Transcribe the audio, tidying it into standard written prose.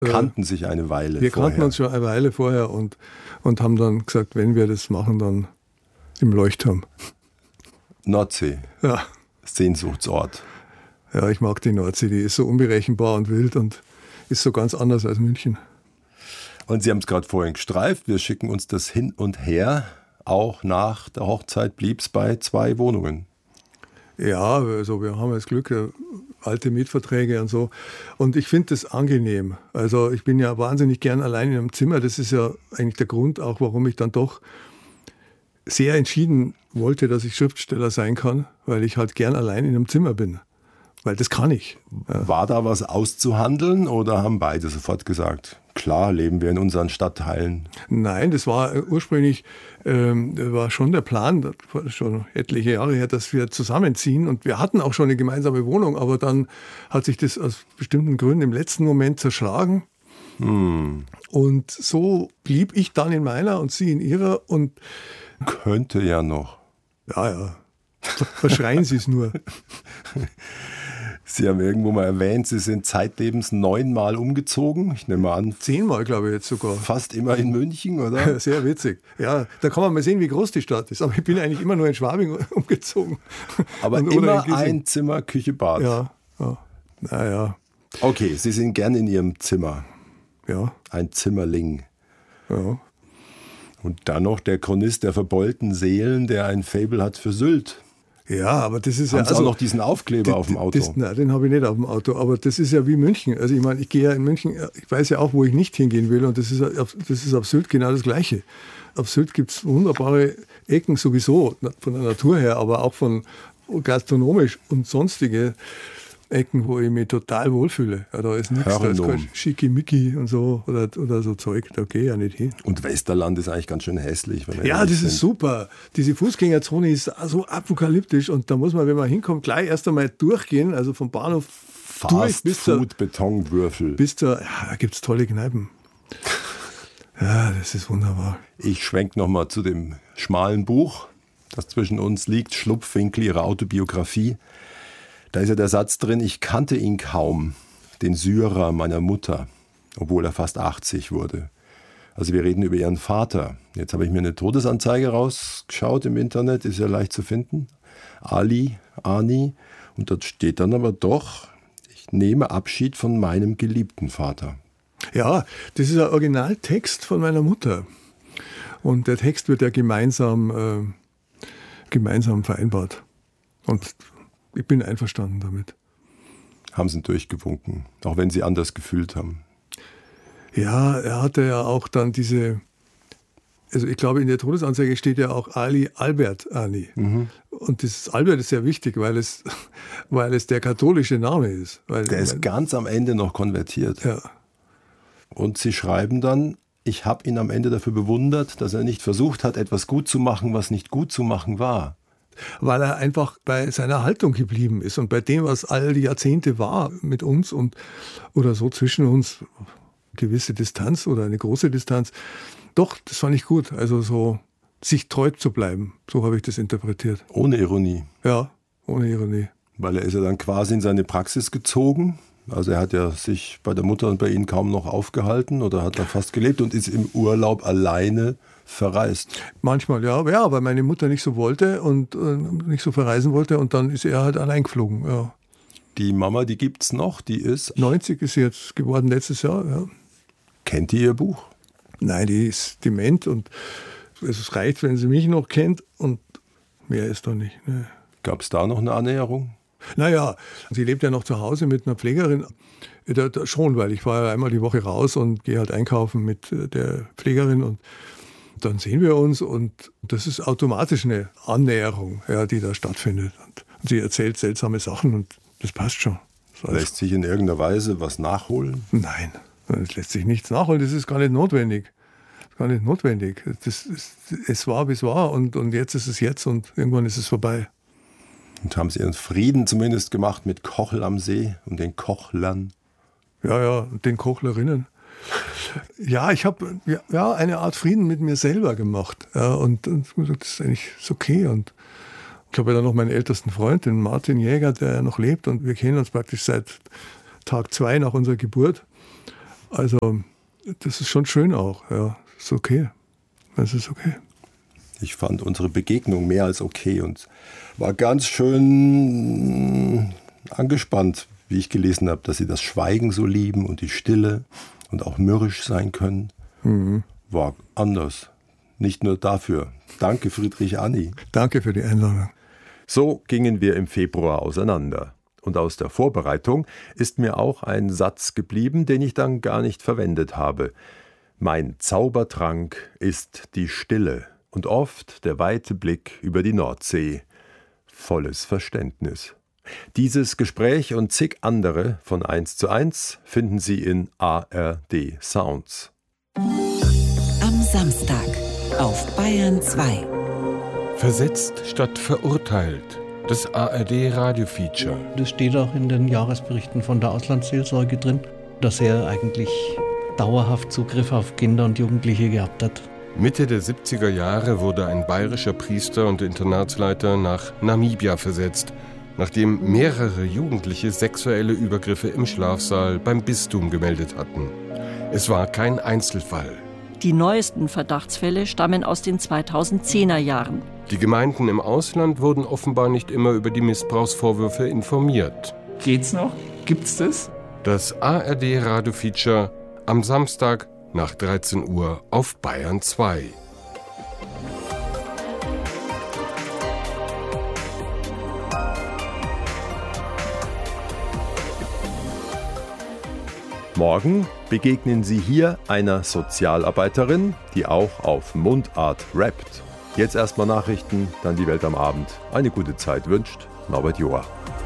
kannten sich eine Weile wir vorher. kannten uns schon eine Weile vorher und haben dann gesagt, wenn wir das machen, dann im Leuchtturm. Nordsee, Ja. Sehnsuchtsort. Ja, ich mag die Nordsee, die ist so unberechenbar und wild und ist so ganz anders als München. Und Sie haben es gerade vorhin gestreift, wir schicken uns das hin und her. Auch nach der Hochzeit blieb es bei 2 Wohnungen. Ja, also wir haben das Glück, alte Mietverträge und so. Und ich finde das angenehm. Also ich bin ja wahnsinnig gern allein in einem Zimmer. Das ist ja eigentlich der Grund auch, warum ich dann doch sehr entschieden wollte, dass ich Schriftsteller sein kann, weil ich halt gern allein in einem Zimmer bin. Weil das kann ich. Ja. War da was auszuhandeln oder haben beide sofort gesagt, klar, leben wir in unseren Stadtteilen? Nein, das war ursprünglich war schon der Plan, das war schon etliche Jahre her, dass wir zusammenziehen. Und wir hatten auch schon eine gemeinsame Wohnung, aber dann hat sich das aus bestimmten Gründen im letzten Moment zerschlagen. Und so blieb ich dann in meiner und sie in ihrer. Und könnte ja noch. Ja. Verschreien Sie es nur. Sie haben irgendwo mal erwähnt, Sie sind zeitlebens 9-mal umgezogen. Ich nehme an. 10-mal, glaube ich, jetzt sogar. Fast immer in München, oder? Sehr witzig. Ja, da kann man mal sehen, wie groß die Stadt ist. Aber ich bin eigentlich immer nur in Schwabing umgezogen. Aber immer ein Zimmer, Küche, Bad. Ja. Naja. Okay, Sie sind gern in Ihrem Zimmer. Ja. Ein Zimmerling. Ja. Und dann noch der Chronist der verbeulten Seelen, der ein Faible hat für Sylt. Ja, aber das ist Haben Sie auch noch diesen Aufkleber auf dem Auto? Nein, den habe ich nicht auf dem Auto. Aber das ist ja wie München. Also ich meine, ich gehe ja in München, ich weiß ja auch, wo ich nicht hingehen will. Und das ist auf Sylt genau das Gleiche. Auf Sylt gibt es wunderbare Ecken sowieso, von der Natur her, aber auch von gastronomisch und sonstige Ecken, wo ich mich total wohlfühle. Ja, da ist nichts, da ist kein Schickimicki und so oder so Zeug, da gehe ich ja nicht hin. Und Westerland ist eigentlich ganz schön hässlich. Wenn ja, das ist super. Diese Fußgängerzone ist so apokalyptisch und da muss man, wenn man hinkommt, gleich erst einmal durchgehen, also vom Bahnhof durch bis zur Betonwürfel. Da gibt es tolle Kneipen. Ja, das ist wunderbar. Ich schwenke nochmal zu dem schmalen Buch, das zwischen uns liegt, Schlupfwinkel, Ihre Autobiografie. Da ist ja der Satz drin, ich kannte ihn kaum, den Syrer meiner Mutter, obwohl er fast 80 wurde. Also wir reden über Ihren Vater. Jetzt habe ich mir eine Todesanzeige rausgeschaut im Internet, ist ja leicht zu finden. Ani. Und dort steht dann aber doch, ich nehme Abschied von meinem geliebten Vater. Ja, das ist ein Originaltext von meiner Mutter. Und der Text wird ja gemeinsam vereinbart. Und ich bin einverstanden damit. Haben Sie durchgewunken, auch wenn Sie anders gefühlt haben? Ja, er hatte ja auch dann also ich glaube, in der Todesanzeige steht ja auch Albert Ani. Und das Albert ist sehr wichtig, weil es der katholische Name ist. Der ist ganz am Ende noch konvertiert. Ja. Und Sie schreiben dann, ich habe ihn am Ende dafür bewundert, dass er nicht versucht hat, etwas gut zu machen, was nicht gut zu machen war. Weil er einfach bei seiner Haltung geblieben ist und bei dem, was all die Jahrzehnte war mit uns oder so zwischen uns, gewisse Distanz oder eine große Distanz. Doch, das fand ich gut. Also so sich treu zu bleiben, so habe ich das interpretiert. Ohne Ironie? Ja, ohne Ironie. Weil er ist ja dann quasi in seine Praxis gezogen. Also er hat ja sich bei der Mutter und bei Ihnen kaum noch aufgehalten oder hat da fast gelebt und ist im Urlaub alleine verreist. Manchmal, ja, weil meine Mutter nicht so wollte und nicht so verreisen wollte und dann ist er halt allein geflogen. Ja. Die Mama, die gibt's noch, die ist? 90 ist sie jetzt geworden letztes Jahr, ja. Kennt die Ihr Buch? Nein, die ist dement und es reicht, wenn sie mich noch kennt und mehr ist doch nicht. Ne. Gab es da noch eine Annäherung? Naja, sie lebt ja noch zu Hause mit einer Pflegerin. Da schon, weil ich fahre ja einmal die Woche raus und gehe halt einkaufen mit der Pflegerin und dann sehen wir uns und das ist automatisch eine Annäherung, ja, die da stattfindet. Und sie erzählt seltsame Sachen und das passt schon. Das lässt sich in irgendeiner Weise was nachholen? Nein, es lässt sich nichts nachholen, das ist gar nicht notwendig. Es war, wie es war und jetzt ist es jetzt und irgendwann ist es vorbei. Und haben Sie Ihren Frieden zumindest gemacht mit Kochel am See und den Kochlern? Ja, und den Kochlerinnen. Ja, ich habe eine Art Frieden mit mir selber gemacht. Ja, und das ist eigentlich okay. Und ich habe ja dann noch meinen ältesten Freund, den Martin Jäger, der noch lebt. Und wir kennen uns praktisch seit Tag 2 nach unserer Geburt. Also das ist schon schön auch. Ja, ist okay. Das ist okay. Ich fand unsere Begegnung mehr als okay und war ganz schön angespannt, wie ich gelesen habe, dass Sie das Schweigen so lieben und die Stille und auch mürrisch sein können. War anders. Nicht nur dafür. Danke, Friedrich Anni. Danke für die Einladung. So gingen wir im Februar auseinander. Und aus der Vorbereitung ist mir auch ein Satz geblieben, den ich dann gar nicht verwendet habe. Mein Zaubertrank ist die Stille und oft der weite Blick über die Nordsee. Volles Verständnis. Dieses Gespräch und zig andere von 1:1 finden Sie in ARD Sounds. Am Samstag auf Bayern 2. Versetzt statt verurteilt. Das ARD-Radio-Feature. Das steht auch in den Jahresberichten von der Auslandsseelsorge drin, dass er eigentlich dauerhaft Zugriff auf Kinder und Jugendliche gehabt hat. Mitte der 70er Jahre wurde ein bayerischer Priester und Internatsleiter nach Namibia versetzt, nachdem mehrere Jugendliche sexuelle Übergriffe im Schlafsaal beim Bistum gemeldet hatten. Es war kein Einzelfall. Die neuesten Verdachtsfälle stammen aus den 2010er Jahren. Die Gemeinden im Ausland wurden offenbar nicht immer über die Missbrauchsvorwürfe informiert. Geht's noch? Gibt's das? Das ARD-Radio-Feature am Samstag nach 13 Uhr auf Bayern 2. Morgen begegnen Sie hier einer Sozialarbeiterin, die auch auf Mundart rappt. Jetzt erstmal Nachrichten, dann die Welt am Abend. Eine gute Zeit wünscht Norbert Joa.